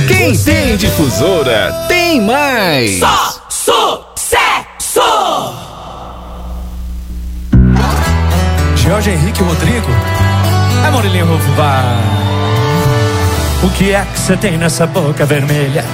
Quem tem difusora tem mais. Só sucesso! Jorge Henrique Rodrigo. É Murilinho Rufo, vai. O que é que você tem nessa boca vermelha?